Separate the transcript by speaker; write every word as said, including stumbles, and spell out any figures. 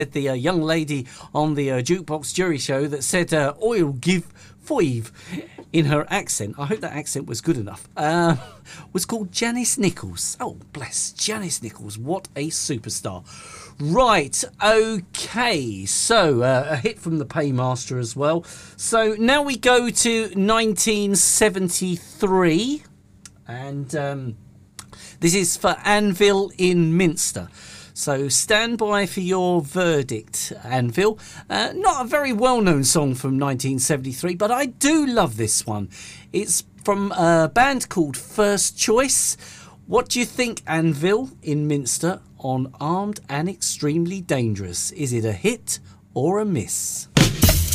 Speaker 1: The uh, young lady on the uh, Jukebox Jury Show that said uh, oil give five in her accent, I hope that accent was good enough, uh, was called Janice Nichols. Oh, bless Janice Nichols, what a superstar. Right, okay, so uh, a hit from the Paymaster as well. So now we go to nineteen seventy-three, and um, this is for Anvil in Minster. So stand by for your verdict, Anvil. Uh, not a very well-known song from nineteen seventy-three, but I do love this one. It's from a band called First Choice. What do you think, Anvil in Minster, on Armed and Extremely Dangerous? Is it a hit or a miss?